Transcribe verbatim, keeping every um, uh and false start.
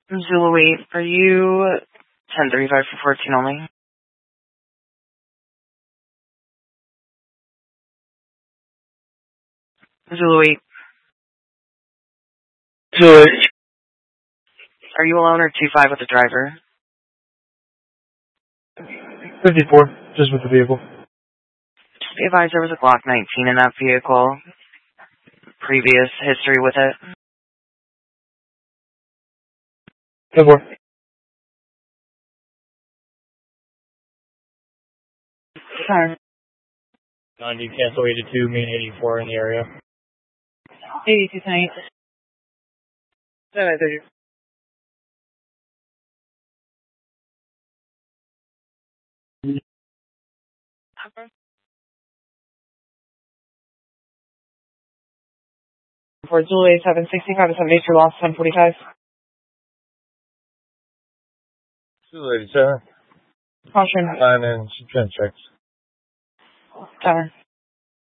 Zulu eight, are you ten thirty-five for fourteen only? Zulu eight, Zulu are you alone or two five with the driver? fifty-four, just with the vehicle. Just be advised there was a Glock nineteen in that vehicle. Previous history with it. ten four. Sorry. ninety, cancel eighty-two, mean eighty-four in the area. eighty-two tonight. seven thirty. For Zulu eight, seven sixty-five, seven eight, your loss, ten forty-five. Zulu eighty-seven. Caution. Nine and trend checks. Seven.